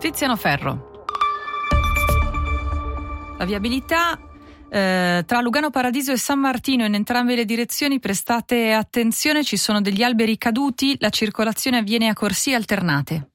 Tiziano Ferro. La viabilità tra Lugano Paradiso e San Martino in entrambe le direzioni, prestate attenzione, ci sono degli alberi caduti, la circolazione avviene a corsie alternate.